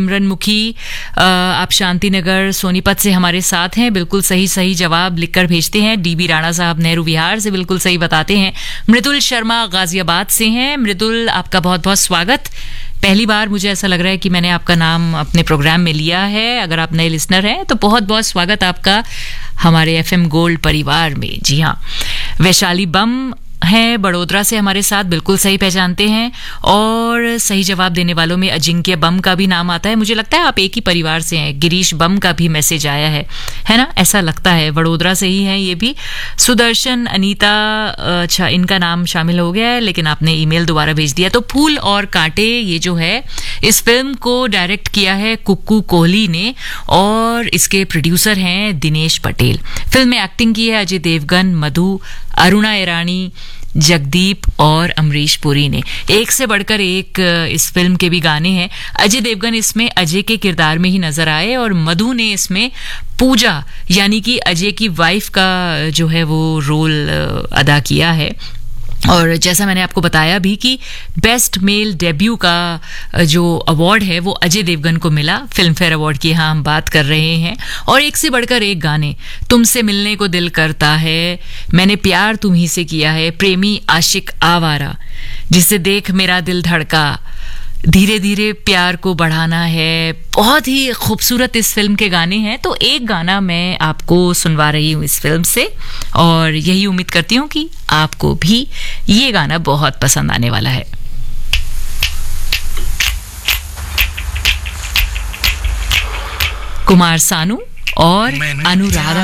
सिमरनमुखी आप शांतिनगर सोनीपत से हमारे साथ हैं। बिल्कुल सही जवाब लिखकर भेजते हैं। डीबी राणा साहब नेहरू विहार से बिल्कुल सही बताते हैं। मृदुल शर्मा गाजियाबाद से हैं। मृदुल, आपका बहुत बहुत स्वागत। पहली बार मुझे ऐसा लग रहा है कि मैंने आपका नाम अपने प्रोग्राम में लिया है। अगर आप नए लिसनर हैं तो बहुत बहुत स्वागत आपका हमारे एफएम गोल्ड परिवार में। जी हाँ, वैशाली बम हैं बड़ोदरा से हमारे साथ, बिल्कुल सही पहचानते हैं। और सही जवाब देने वालों में अजिंक्य बम का भी नाम आता है। मुझे लगता है आप एक ही परिवार से हैं। गिरीश बम का भी मैसेज आया है ना? ऐसा लगता है वडोदरा से ही है ये भी। सुदर्शन, अनीता, अच्छा इनका नाम शामिल हो गया है लेकिन आपने ईमेल दोबारा भेज दिया। तो फूल और कांटे ये जो है, इस फिल्म को डायरेक्ट किया है कुक्कू कोहली ने और इसके प्रोड्यूसर हैं दिनेश पटेल। फिल्म में एक्टिंग की है अजय देवगन, मधु, अरुणा ईरानी, जगदीप और अमरीश पुरी ने। एक से बढ़कर एक इस फिल्म के भी गाने हैं। अजय देवगन इसमें अजय के किरदार में ही नजर आए और मधु ने इसमें पूजा यानी कि अजय की वाइफ का जो है वो रोल अदा किया है। और जैसा मैंने आपको बताया भी कि बेस्ट मेल डेब्यू का जो अवार्ड है वो अजय देवगन को मिला। फिल्म फेयर अवार्ड की यहाँ हम बात कर रहे हैं। और एक से बढ़कर एक गाने, तुमसे मिलने को दिल करता है, मैंने प्यार तुम्ही से किया है, प्रेमी आशिक आवारा, जिसे देख मेरा दिल धड़का, धीरे धीरे प्यार को बढ़ाना है। बहुत ही खूबसूरत इस फिल्म के गाने हैं। तो एक गाना मैं आपको सुनवा रही हूँ इस फिल्म से और यही उम्मीद करती हूँ कि आपको भी ये गाना बहुत पसंद आने वाला है। कुमार सानू और अनुराधा